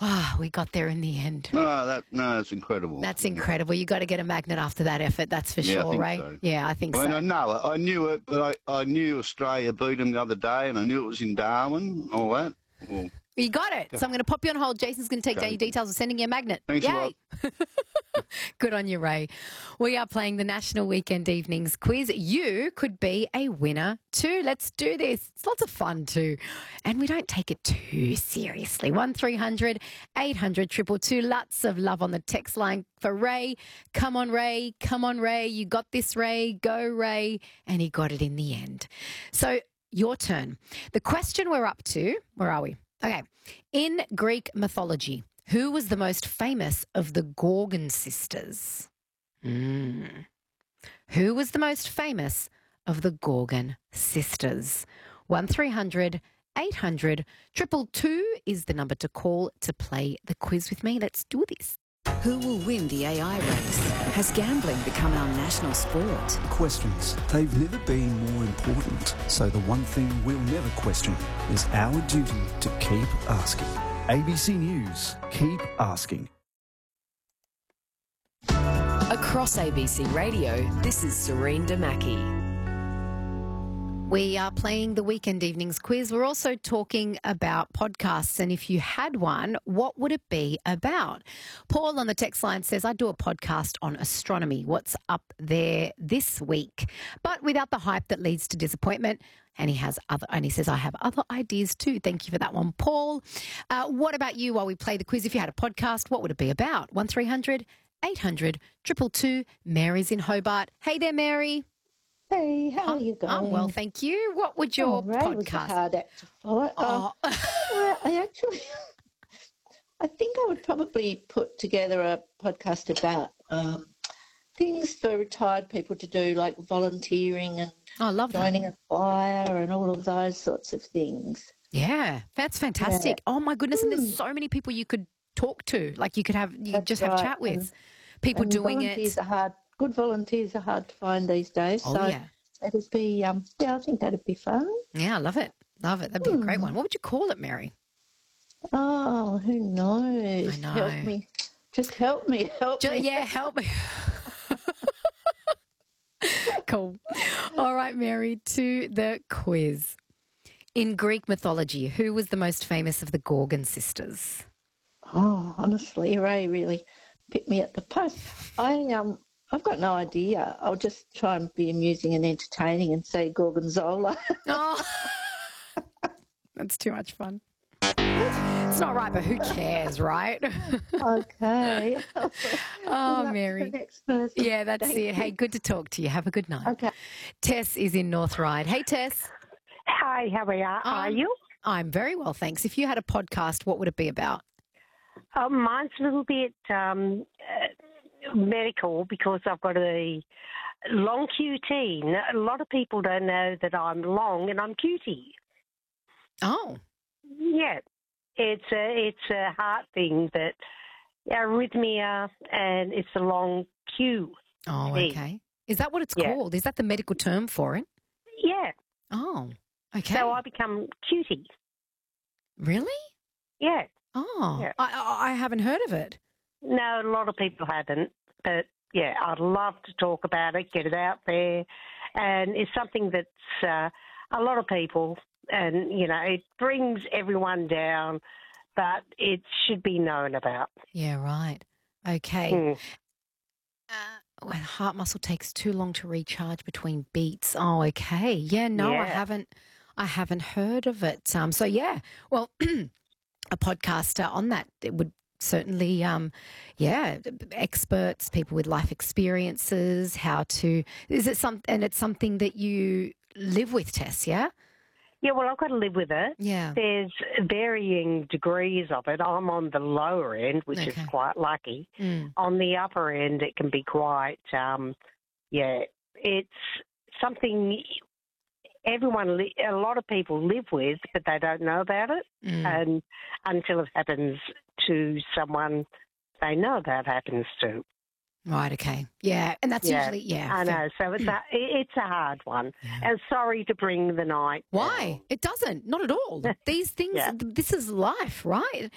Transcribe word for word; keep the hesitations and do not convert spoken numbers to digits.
Ah, we got there in the end. No, that no, it's incredible. That's incredible. You got to get a magnet after that effort, that's for Yeah, I sure, think Ray. so. Yeah, I think I so. mean, I know it. I knew it, but I, I knew Australia beat them the other day, and I knew it was in Darwin, all that. Well, You got it. So I'm going to pop you on hold. Jason's going to take down your details of sending you a magnet. Thanks a Yay. Good on you, Ray. We are playing the National Weekend Evenings Quiz. You could be a winner too. Let's do this. It's lots of fun too. And we don't take it too seriously. one three hundred eight hundred two two two. Lots of love on the text line for Ray. Come on, Ray. Come on, Ray. You got this, Ray. Go, Ray. And he got it in the end. So your turn. The question we're up to, where are we? Okay. In Greek mythology, who was the most famous of the Gorgon sisters? Mm. Who was the most famous of the Gorgon sisters? one three hundred eight hundred two two two is the number to call to play the quiz with me. Let's do this. Who will win the A I race? Has gambling become our national sport? Questions. They've never been more important. So the one thing we'll never question is our duty to keep asking. A B C News. Keep asking. Across A B C Radio, this is Serene Damaki. We are playing the Weekend Evenings Quiz. We're also talking about podcasts, and if you had one, what would it be about? Paul on the text line says, I do a podcast on astronomy. What's up there this week? But without the hype that leads to disappointment. And he has other, and he says, I have other ideas too. Thank you for that one, Paul. Uh, what about you while we play the quiz? If you had a podcast, what would it be about? one three hundred eight hundred two two two. Mary's in Hobart. Hey there, Mary. Hey, how are you going? I'm well, thank you. What would your oh, Ray was a podcast? hard act to follow. Oh. Uh, well, I actually, I think I would probably put together a podcast about um, things for retired people to do, like volunteering and Oh, I love that. joining a choir and all of those sorts of things. Yeah, that's fantastic. Yeah. Oh my goodness, and Mm. there's so many people you could talk to. Like you could have, you could That's just have right. chat with And- people and doing volunteers it. Are hard. Good volunteers are hard to find these days. Oh so yeah, that'd be, um, yeah, I think that'd be fun. yeah, I love it, love it. That'd be a great Hmm. one. What would you call it, Mary? Oh, who knows? I know. Help me. Just help me. Help Ju- me. yeah, help me. Cool. All right, Mary, to the quiz. In Greek mythology, who was the most famous of the Gorgon sisters? Oh, honestly, Ray really picked me at the post. I um, I've got no idea. I'll just try and be amusing and entertaining and say Gorgonzola. Oh, that's too much fun. It's not right, but who cares, right? Okay. Oh, Well, that's Mary. the next person. Yeah, that's Thank it. Hey, you. good to talk to you. Have a good night. Okay. Tess is in North Ryde. Hey, Tess. Hi, how are you? Are Um, you? I'm very well, thanks. If you had a podcast, what would it be about? Um, mine's a little bit um, uh, medical because I've got a long Q T. A lot of people don't know that I'm long and I'm cutie. Oh, Yeah, it's a it's a heart thing that arrhythmia, and it's a long Q. oh, Hey. okay. Is that what it's Yeah. called? Is that the medical term for it? Yeah, Oh, okay. so I become cutie. Really? Yeah, Oh, Yeah. I, I I haven't heard of it. no, a lot of people haven't, but yeah, I'd love to talk about it, get it out there, and it's something that's uh, a lot of people, and you know, it brings everyone down, but it should be known about. Yeah, right. Okay. Hmm. Uh, when heart muscle takes too long to recharge between beats. Oh, okay. Yeah, no, I Yeah. haven't. I haven't heard of it. Um, so yeah, well, a podcaster on that it would certainly, um, yeah, experts, people with life experiences, how to. Is it some? And it's something that you live with, Tess. Yeah. Yeah, well, I've got to live with it. Yeah. There's varying degrees of it. I'm on the lower end, which Okay. is quite lucky. Mm. On the upper end, it can be quite, um, yeah, it's something everyone, li- a lot of people live with, but they don't know about it. Mm. And until it happens to someone they know about happens to. Right. Okay. Yeah, and that's Yeah, usually yeah. I fair- know. So it's a, it's a hard one. And sorry to bring the night. Why? It doesn't. Not at all. These things, Yeah. this is life, right?